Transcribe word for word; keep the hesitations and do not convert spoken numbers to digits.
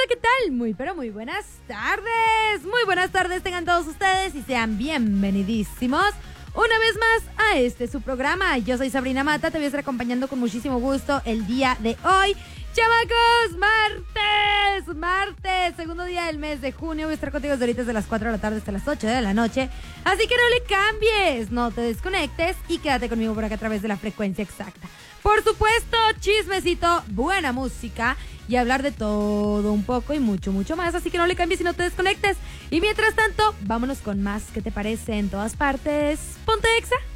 ¿qué tal? Muy, pero muy buenas tardes. Muy buenas tardes tengan todos ustedes y sean bienvenidísimos una vez más a este su programa. Yo soy Sabrina Mata, te voy a estar acompañando con muchísimo gusto el día de hoy. ¡Chamacos! ¡Martes! ¡Martes! Segundo día del mes de junio. Voy a estar contigo desde ahorita desde las cuatro de la tarde hasta las ocho de la noche. Así que no le cambies, no te desconectes y quédate conmigo por acá a través de la frecuencia exacta. Por supuesto, chismecito, buena música y hablar de todo un poco y mucho, mucho más. Así que no le cambies y no te desconectes. Y mientras tanto, vámonos con más. ¿Qué te parece en todas partes? Ponte Exa.